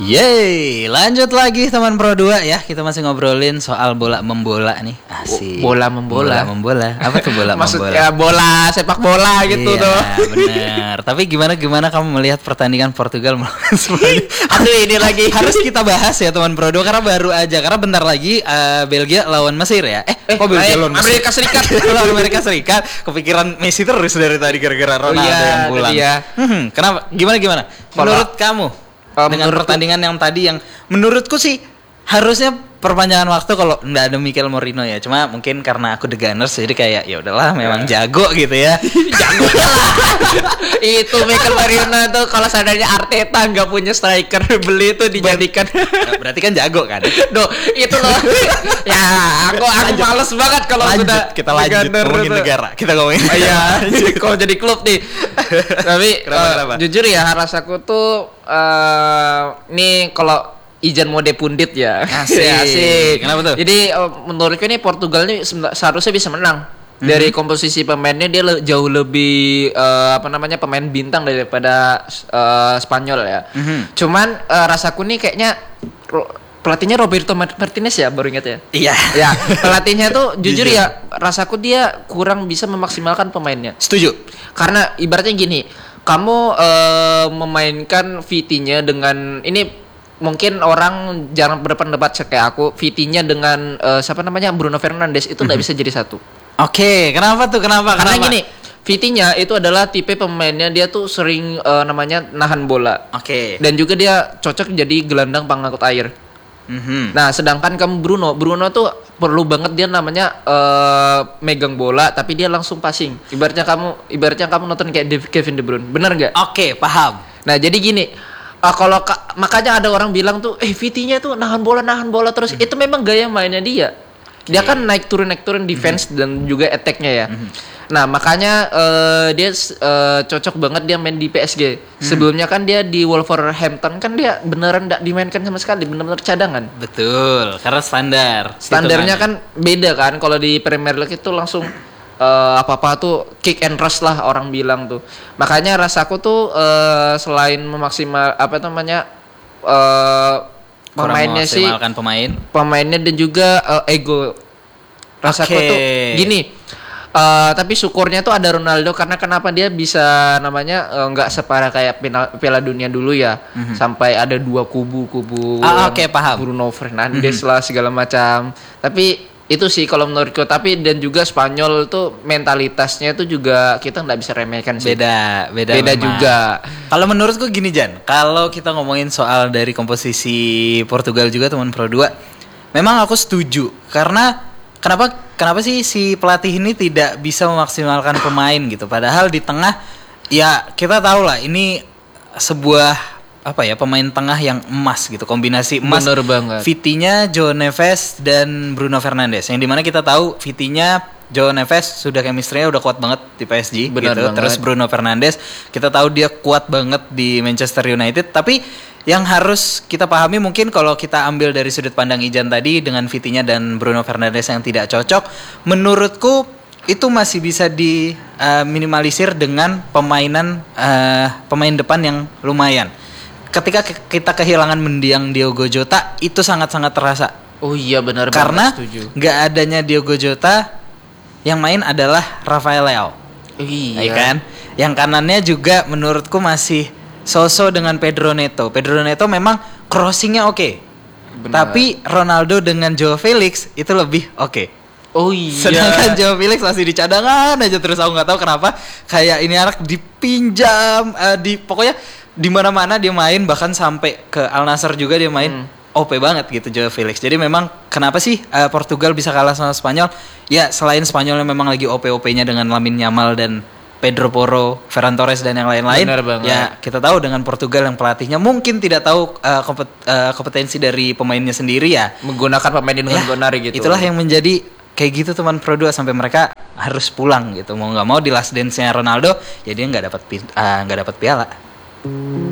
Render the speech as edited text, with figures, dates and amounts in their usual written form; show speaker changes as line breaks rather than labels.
Yeay, lanjut lagi teman Pro 2 ya. Kita masih ngobrolin soal bola membola nih. Asik.
Bola membola.
Bola membola. Apa tuh bola
Maksudnya
membola?
bola sepak bola gitu
Iya,
tuh.
benar. Tapi gimana kamu melihat pertandingan Portugal melawan Spanyol?
Aduh, ini lagi
Harus kita bahas ya teman Pro 2 karena baru aja. Karena bentar lagi Belgia lawan Mesir ya. Kok Belgia lawan Mesir?
Amerika Serikat.
Lawan Amerika Serikat. Kepikiran Messi terus dari tadi gara-gara Ronaldo yang pulang.
Iya.
Kenapa? Gimana? Menurut kamu? Dengan pertandingan yang tadi yang menurutku sih harusnya perpanjangan waktu kalau nggak ada Mikel Merino ya. Cuma mungkin karena aku The Gunners jadi kayak ya udahlah memang jago gitu ya.
Jago lah. Itu Mikel Merino tuh kalau seandainya Arteta nggak punya striker beli itu dijadikan.
Berarti kan jago kan?
Duh, itu loh. Ya, aku males banget kalau sudah
kita lanjut ngomongin negara. Kita ngomongin.
Oh iya, kalau jadi klub nih. Tapi
kenapa?
jujur ya rasaku tuh nih kalau Ijan mode pundit ya.
Asik. Kenapa tuh?
Jadi menurutku ini Portugal ini seharusnya bisa menang. Dari komposisi pemainnya dia jauh lebih pemain bintang daripada Spanyol ya. Cuman rasaku nih kayaknya pelatihnya Roberto Martinez ya, baru ingat ya.
Iya.
Ya, pelatihnya tuh jujur ya rasaku dia kurang bisa memaksimalkan pemainnya.
Setuju.
Karena ibaratnya gini, kamu memainkan VT-nya dengan ini mungkin orang jarang berpendapat kayak aku, VT-nya dengan Bruno Fernandes itu nggak bisa jadi satu.
Oke, kenapa tuh?
Karena gini, VT-nya itu adalah tipe pemainnya dia tuh sering nahan bola.
Oke.
Dan juga dia cocok jadi gelandang pengangkut air. Nah, sedangkan kamu Bruno tuh perlu banget dia megang bola tapi dia langsung passing. Ibaratnya kamu nonton kayak Kevin De Bruyne. Benar nggak?
Oke, paham.
Nah, jadi gini, makanya ada orang bilang tuh VT-nya tuh nahan bola terus. Itu memang gaya mainnya dia. Dia kan naik turun defense dan juga attack-nya ya. Nah, makanya dia cocok banget dia main di PSG. Sebelumnya kan dia di Wolverhampton kan dia beneran enggak dimainkan sama sekali, bener-bener cadangan.
Betul, karena
Standarnya kan beda kan. Kalau di Premier League itu langsung apa-apa tuh kick and rush lah orang bilang tuh. Makanya rasaku tuh selain pemainnya sih pemainnya dan juga ego. Rasaku tuh gini. Tapi syukurnya tuh ada Ronaldo karena kenapa dia bisa nggak separah kayak Piala Dunia dulu ya. Sampai ada dua kubu
paham.
Bruno Fernandes lah segala macam. Tapi itu sih kalau menurutku. Tapi dan juga Spanyol tuh mentalitasnya tuh juga kita nggak bisa remehkan sih. Beda juga.
Kalau menurutku gini Jan, kalau kita ngomongin soal dari komposisi Portugal juga teman Pro 2, memang aku setuju karena Kenapa sih si pelatih ini tidak bisa memaksimalkan pemain gitu? Padahal di tengah ya kita tahu lah ini sebuah pemain tengah yang emas gitu, kombinasi emas.
Bener banget.
VT-nya João Neves dan Bruno Fernandes. Yang dimana kita tahu VT-nya João Neves sudah chemistry-nya udah kuat banget di PSG gitu. Terus Bruno Fernandes kita tahu dia kuat banget di Manchester United. Tapi yang harus kita pahami mungkin kalau kita ambil dari sudut pandang Ijan tadi dengan VT-nya dan Bruno Fernandes yang tidak cocok, menurutku itu masih bisa diminimalisir dengan pemain depan yang lumayan. Ketika kita kehilangan mendiang Diogo Jota itu sangat-sangat terasa.
Oh iya benar banget.
Karena nggak adanya Diogo Jota yang main adalah Rafael Leao.
Iya
kan? Yang kanannya juga menurutku masih so-so dengan Pedro Neto. Pedro Neto memang crossingnya oke. Tapi Ronaldo dengan Joao Felix itu lebih oke.
Oh iya.
Sedangkan Joao Felix masih di cadangan aja terus, aku nggak tahu kenapa. Kayak ini anak dipinjam pokoknya di mana-mana dia main, bahkan sampai ke Al Nassr juga dia main. OP banget gitu Joao Felix. Jadi memang kenapa sih Portugal bisa kalah sama Spanyol? Ya selain Spanyolnya memang lagi OP-OP-nya dengan Lamine Yamal dan Pedro Porro, Ferran Torres dan yang lain-lain. Ya kita tahu dengan Portugal yang pelatihnya mungkin tidak tahu kompetensi dari pemainnya sendiri ya.
Menggunakan pemain dengan benar gitu.
Itulah yang menjadi kayak gitu teman Pro 2 sampai mereka harus pulang gitu. Mau nggak mau di last dance-nya Ronaldo, ya dia nggak dapat piala.